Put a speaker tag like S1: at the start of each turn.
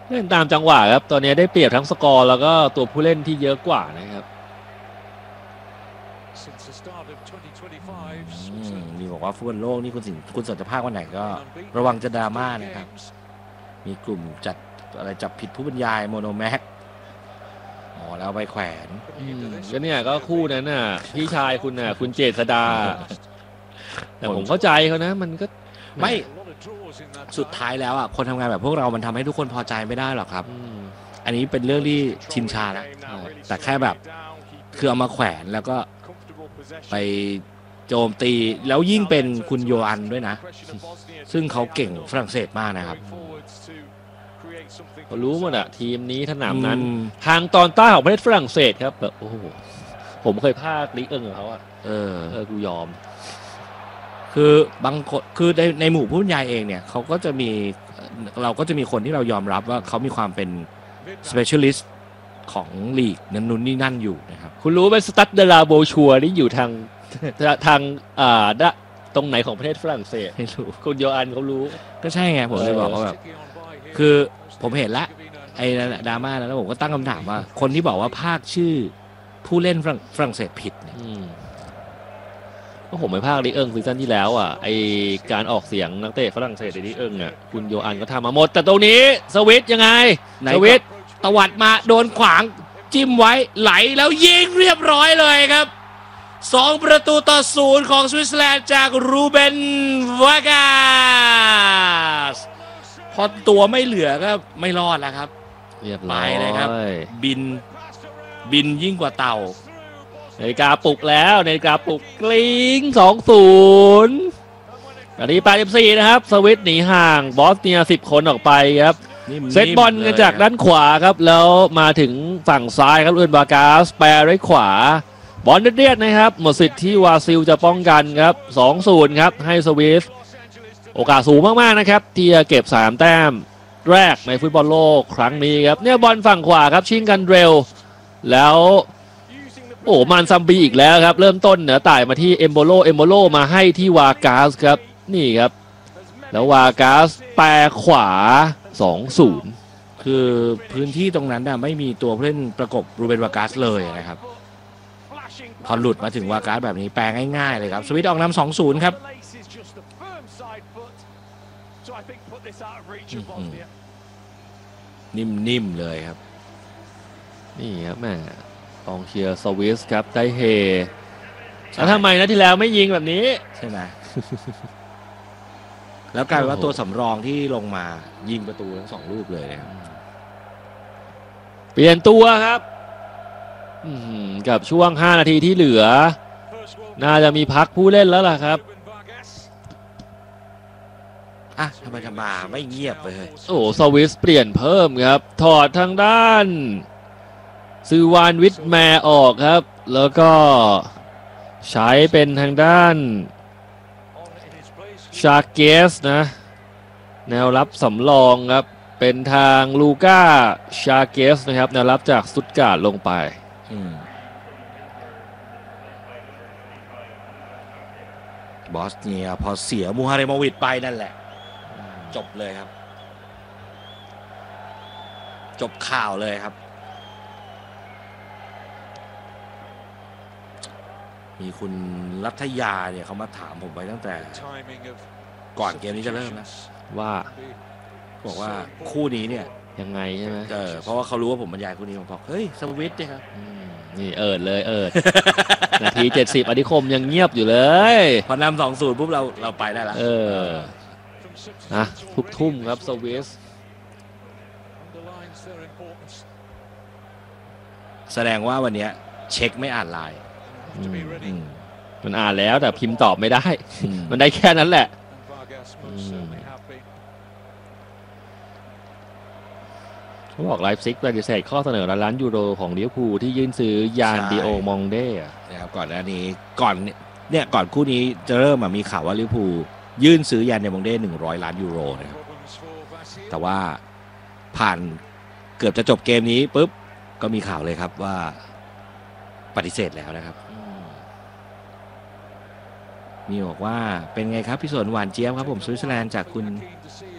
S1: เล่นตามจังหวะครับตอนนี้ได้เปรียบทั้งสกอร์แล้วก็ตัวผู้เล่นที่เยอะกว่านะครับ
S2: มีบอกว่าฟุตบอลโลกนี่คุณสนจะภาควันไหนก็ระวังจะดราม่านะครับมีกลุ่มจัดอะไรจับผิดผู้บรรยายโมโนแม็กแล้วไปแขวน
S1: ก็เนี่ยก็คู่นั้นน่ะพี่ชายคุณน่ะคุณเจษดาแต่ผมเข้าใจเขานะมันก็
S2: ไม่สุดท้ายแล้วอ่ะคนทำงานแบบพวกเรามันทำให้ทุกคนพอใจไม่ได้หรอกครับอันนี้เป็นเรื่องที่ชินชาแล้วแต่แค่แบบคือเอามาแขวนแล้วก็ไปโจมตีแล้วยิ่งเป็นคุณโยอันด้วยนะซึ่งเขาเก่งฝรั่งเศสมากนะครับ
S1: เขารู้หมดอะทีมนี้สนามนั้นทางตอนใต้ของประเทศฝรั่งเศสครับแบบโอ้โหผมเคยพากลีกกับเขาอะกูยอม
S2: คือบางคนคือในหมู่ผู้บรรยายเองเนี่ยเขาก็จะมีเราก็จะมีคนที่เรายอมรับว่าเขามีความเป็น specialist ของลีกนั้นนู่นนี่นั่นอยู่นะครับ
S1: คุณรู้ไหมสตัดเดลาโบชัวนี่อยู่ทางตรงไหนของประเทศฝรั่งเศส
S2: ไม่รู้
S1: คุณโยอันเขารู้
S2: ก็ใช่ไงผมเลยบอกว่าแบบคือผมเห็นละไอ้ดราม่าแล้วผมก็ตั้งคำถามว่าคนที่บอกว่าภาคชื่อผู้เล่นฝรั่งเศสผิดเนี่ย
S1: ก็ผมไปภาคลีกซีซั่นที่แล้วอ่ะไอการออกเสียงนักเตะฝรั่งเศสในลีกอ่ะคุณโยอันก็ทำมาหมดแต่ตรงนี้สวิตยังไงสวิต
S2: ตวัดมาโดนขวางจิ้มไว้ไหลแล้วยิงเรียบร้อยเลยครับ2-0ของสวิตเซอร์แลนด์จากรูเบนวากาสพอตัวไม่เหลือก็ไม่รอดแล้วครับ
S1: เรียบร้อย
S2: เลยครับบินยิ่งกว่าเต่า
S1: นาฬิกาปลุกแล้วนาฬิกาปลุกกลิ้ง 2-0 นาที84นะครับสวิตหนีห่างบอสเนีย10คนออกไปครับเซตบอลกันจากด้านขวาครับแล้วมาถึงฝั่งซ้ายครับลูเบนวากาสแปรด้วยขวาบอลเรียดนะครับหมดสิทธิ์ที่วาซิลจะป้องกันครับ 2-0 ครับให้สวิสโอกาสสูงมากๆนะครับที่จะเก็บ3แต้มแรกในฟุตบอลโลกครั้งนี้ครับเนี่ยบอลฝั่งขวาครับชิงกันเร็วแล้วมันซัมบีอีกแล้วครับเริ่มต้นเหนือต่ายมาที่เอมโบโลมาให้ที่วากาสครับนี่ครับแล้ววากาสแปรขวา 2-0
S2: คือพื้นที่ตรงนั้นไม่มีตัวผู้เล่นประกบรูเบนวากาสเลยนะครับพอหลุดมาถึงวากาสแบบนี้แปลง่ายๆเลยครับสวิตออกนำ 2-0 ครับนิ่มๆเลยครับ
S1: นี่ครับแม่กองเชียร์สวิสครับได้เฮแล้วทำไมนะที่แล้วไม่ยิงแบบนี้
S2: ใช่ไหมแล้วกลายว่าตัวสำรองที่ลงมายิงประตูทั้ง2 ลูกเลยนะครับ
S1: เปลี่ยนตัวครับกับช่วง5 นาทีที่เหลือน่าจะมีพักผู้เล่นแล้วล่ะครับ
S2: ทำไมมาไม่เงียบเลย
S1: สวิสเปลี่ยนเพิ่มครับถอดทางด้านซูวานวิทแมร์ออกครับแล้วก็ใช้เป็นทางด้านชาเกสนะแนวรับสำรองครับเป็นทางลูก้าชาเกสนะครับแนวรับจากสตุตการ์ดลงไป
S2: บอสเนียพอเสียมูฮาเรโมวิชไปนั่นแหละจบเลยครับจบข่าวเลยครับมีคุณรัฐยาเนี่ยเขามาถามผมไปตั้งแต่ก่อนเกมนี้จะเริ่มนะ
S1: ว่า
S2: บอกว่าคู่นี้เนี่ย
S1: ยังไงใช่ไหม
S2: เพราะว่าเขารู้ว่าผมบรรยายคู่นี้ผมบอกเฮ้ยสวิตเนี่ยครับ
S1: นี่เลยนาที70อธิคมยังเงียบอยู่เลย
S2: พอนำ2-0ปุ๊บเราไปได้แล้ว
S1: นะทุกทุ่มครับสวิส
S2: แสดงว่าวันนี้เช็คไม่อ่านไลน์
S1: มันอ่านแล้วแต่พิมพ์ตอบไม่ได้มันได้แค่นั้นแหละเขาบอกไลฟ์ซิกปฏิเสธข้อเสนอล้านยูโรของลิเวอร์พูลที่ยื่นซื้อยานดิโอมองเด้
S2: นะครับก่อนหน้านี้ก่อนคู่นี้จะเริ่มมีข่าวว่าลิเวอร์พูลยื่นซื้อยานดิโอมองเด้100 ล้านยูโรนะครับแต่ว่าผ่านเกือบจะจบเกมนี้ปุ๊บก็มีข่าวเลยครับว่าปฏิเสธแล้วนะครับนี่บอกว่าเป็นไงครับพี่สนหวานเจี๊ยบครับผมสวิตเซอร์แลนด์จากคุณ